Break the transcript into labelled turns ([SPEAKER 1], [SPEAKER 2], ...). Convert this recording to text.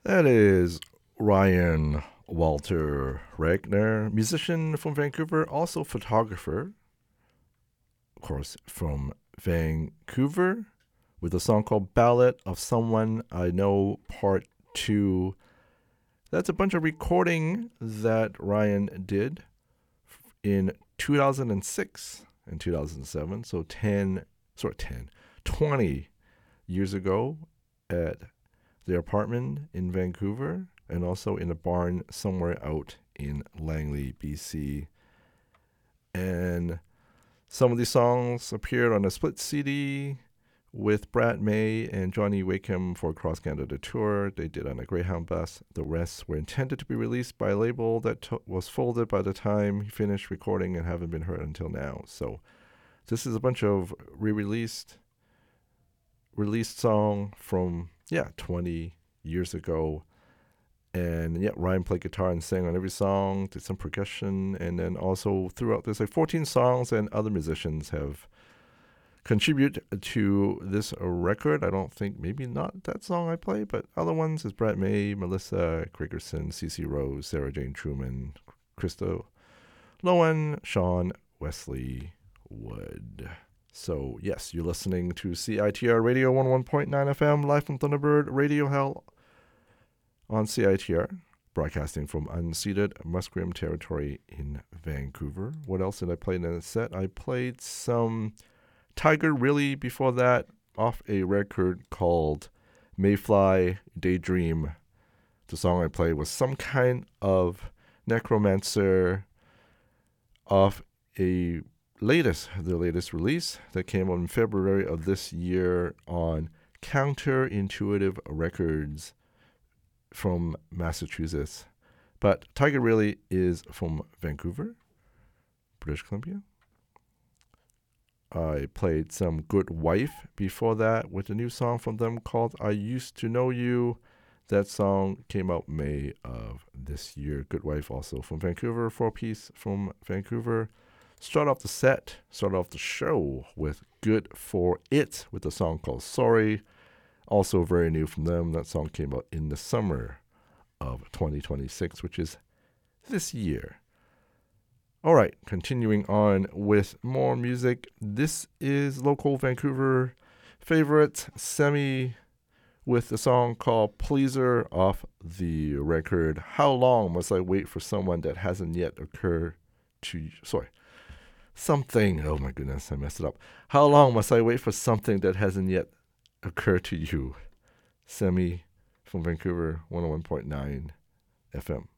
[SPEAKER 1] That is Ryan Walter Regner, musician from Vancouver, also photographer, of course, from Vancouver, with a song called Ballad of Someone I Know Part 2. That's a bunch of recording that Ryan did in 2006 and 2007, so 20 years ago at their apartment in Vancouver and also in a barn somewhere out in Langley, BC. And some of these songs appeared on a split CD with Brad May and Johnny Wakeham for Cross Canada Tour. They did on a Greyhound bus. The rest were intended to be released by a label that was folded by the time he finished recording and haven't been heard until now. So this is a bunch of released song from 20 years ago. And Ryan played guitar and sang on every song, did some percussion, and then also throughout there's like 14 songs, and other musicians have contributed to this record. I don't think, maybe not that song I play, but other ones is Brad May, Melissa Craigerson, CeCe Rose, Sarah Jane Truman, Krista Lowen, Sean Wesley Wood. So, yes, you're listening to CITR Radio 101.9 FM, live from Thunderbird Radio Hell on CITR, broadcasting from unceded Musqueam territory in Vancouver. What else did I play in the set? I played some Tiger Really before that off a record called Mayfly Daydream. The song I played was some kind of necromancer off the latest release that came out in February of this year on Counterintuitive Records from Massachusetts. But Tiger Really is from Vancouver, British Columbia. I played some Good Wife before that with a new song from them called I Used to Know You. That song came out May of this year. Good Wife also from Vancouver, 4-piece from Vancouver. Start off the show with Good For It with a song called Sorry. Also very new from them. That song came out in the summer of 2026, which is this year. All right, continuing on with more music. This is local Vancouver favorite Semi with a song called Pleaser off the record How Long Must I Wait for Someone That Hasn't Yet Occurred to You? Oh my goodness, I messed it up. How long must I wait for something that hasn't yet occurred to you? Semi from Vancouver, 101.9 FM.